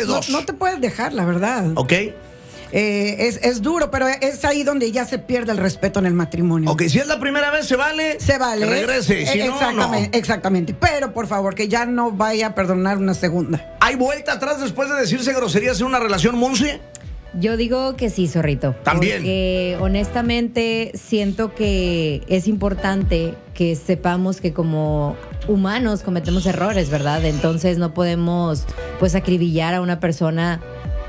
dos. No te puedes dejar, la verdad. ¿Ok? Es duro, pero es ahí donde ya se pierde el respeto en el matrimonio. Ok, si es la primera vez, se vale. Se vale. Que regrese, si exactamente, no. exactamente. Pero, por favor, que ya no vaya a perdonar una segunda. ¿Hay vuelta atrás después de decirse groserías en una relación, Monse? Yo digo que sí, zorrito. También. Porque honestamente siento que es importante que sepamos que como humanos cometemos errores, ¿verdad? Entonces no podemos pues acribillar a una persona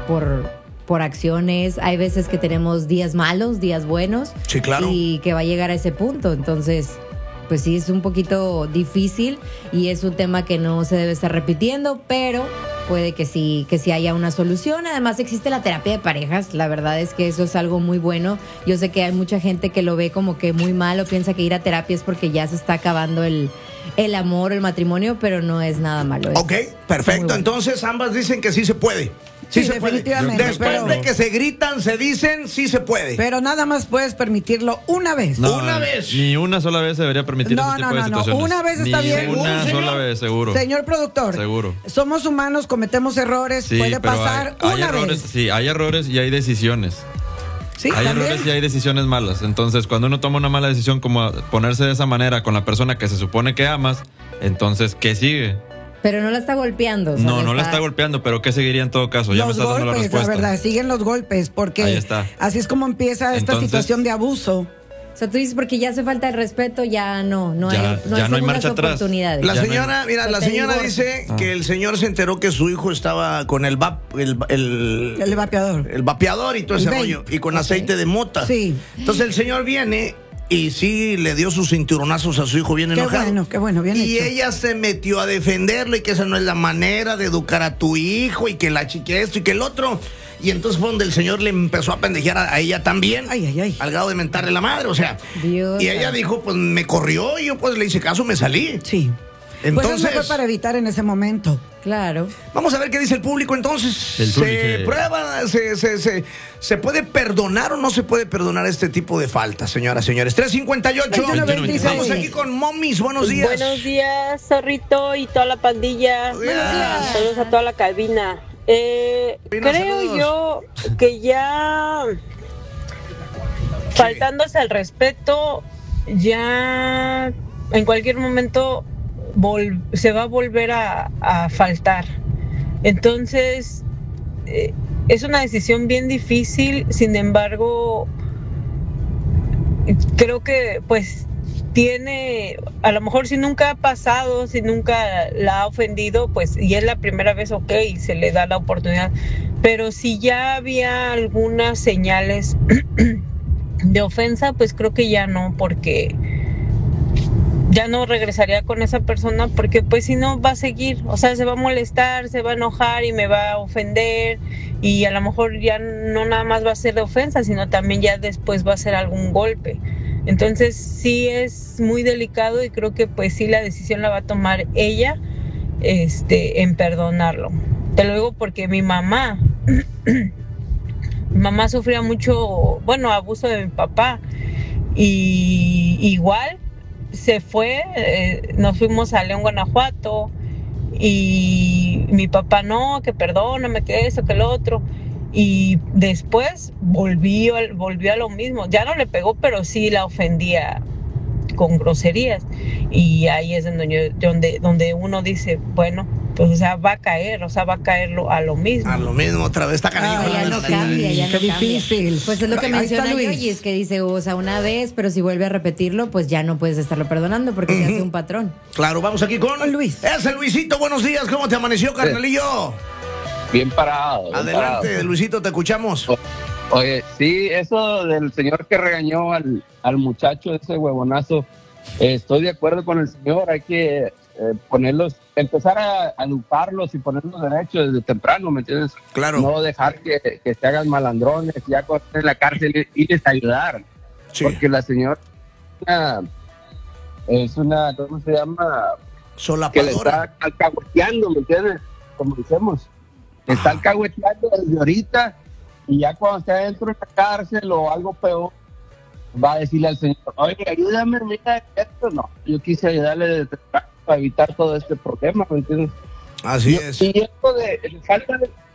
por acciones. Hay veces que tenemos días malos, días buenos. Sí, claro. Y que va a llegar a ese punto. Entonces, pues sí, es un poquito difícil y es un tema que no se debe estar repitiendo, pero puede que sí haya una solución. Además, existe la terapia de parejas. La verdad es que eso es algo muy bueno. Yo sé que hay mucha gente que lo ve como que muy mal o piensa que ir a terapia es porque ya se está acabando el amor, el matrimonio, pero no es nada malo. Ok, perfecto. Bueno. Entonces, ambas dicen que sí se puede. Sí, se definitivamente. puede. Después de que se gritan, se dicen, sí se puede. Pero nada más puedes permitirlo una vez. No, una vez. Ni una sola vez se debería permitir ese tipo de situaciones. Una vez está ni bien. Una ¿Seguro, sola señor? vez, seguro. Señor productor, Seguro. somos humanos, cometemos errores, Sí, puede pero pasar hay una errores, vez. sí, hay errores y hay decisiones. Sí, Hay también. errores y hay decisiones malas. Entonces, cuando uno toma una mala decisión como ponerse de esa manera con la persona que se supone que amas, entonces, ¿qué sigue? Pero no la está golpeando. o sea, No la está golpeando, pero ¿qué seguiría en todo caso? Ya me Los estás dando la golpes, la respuesta. verdad, siguen los golpes, porque Ahí está. así es como empieza esta Entonces- situación de abuso. O sea, tú dices porque ya hace falta el respeto, ya no Ya- hay ya no hay segundas marcha atrás. oportunidades. La Ya no señora, hay- mira, la Te señora divorcio. dice que el señor se enteró que su hijo estaba con el El vapeador. vapeador y todo ese El vape. rollo, y con aceite de mota. Sí. Entonces el señor viene y sí le dio sus cinturonazos a su hijo bien enojado. Qué bueno, bien Y hecho. ella se metió a defenderlo y que esa no es la manera de educar a tu hijo y que la chique esto y que el otro. Y entonces fue donde el señor le empezó a pendejear a ella también. Ay. Al grado de mentarle la madre, o sea. Dios y ella santo. dijo, pues me corrió y yo pues le hice caso, me salí. Sí. Pues Entonces, eso fue para evitar en ese momento. Claro. vamos a ver qué dice el público entonces. El ¿Se público. prueba, se puede perdonar o no se puede perdonar este tipo de faltas, señoras, señores? 358. 21-26. Estamos aquí con Momis, buenos días. Buenos días, Zorrito y toda la pandilla. Buenos días. Saludos a toda la cabina. Cabina, Creo saludos. yo que ya faltándose al respeto, ya en cualquier momento se va a volver a faltar. Entonces, es una decisión bien difícil, sin embargo, creo que pues tiene, a lo mejor si nunca ha pasado, si nunca la ha ofendido, pues y es la primera vez, ok, se le da la oportunidad, pero si ya había algunas señales de ofensa, pues creo que ya no, porque ya no regresaría con esa persona, porque pues si no va a seguir, o sea, se va a molestar, se va a enojar y me va a ofender, y a lo mejor ya no nada más va a ser de ofensa, sino también ya después va a ser algún golpe. Entonces sí es muy delicado y creo que pues sí la decisión la va a tomar ella en perdonarlo. Te lo digo porque mi mamá sufría mucho, abuso de mi papá, y igual se fue, nos fuimos a León, Guanajuato, y mi papá no, que perdóname, que eso, que lo otro, y después volvió a lo mismo, ya no le pegó, pero sí la ofendía con groserías, y ahí es donde uno dice, bueno, pues o sea, va a caer a lo mismo. A lo mismo, otra vez está canijo. Ya no cambia, ya no Qué cambia. difícil. Pues es lo que Ahí está menciona Luis. Yoyis, que dice, o sea, una vez, pero si vuelve a repetirlo, pues ya no puedes estarlo perdonando porque se hace un patrón. Claro, vamos aquí con Luis. Ese Luisito, buenos días, ¿cómo te amaneció, carnalillo? Bien parado. bien Adelante, parado. Luisito, te escuchamos. Oye, sí, eso del señor que regañó al muchacho, ese huevonazo, estoy de acuerdo con el señor, hay que empezar a educarlos y ponerlos derechos desde temprano, ¿me entiendes? Claro. No dejar que se hagan malandrones, ya cuando estén en la cárcel, irles a ayudar. Sí. Porque la señora es una, ¿cómo se llama? Que le Solapadora. está alcahueteando, ¿me entiendes? Como decimos. Le está alcahueteando desde ahorita y ya cuando esté dentro de la cárcel o algo peor, va a decirle al señor, oye, ayúdame, mira esto. No, yo quise ayudarle desde temprano para evitar todo este problema, ¿me entiendes? Así es. Y esto de falta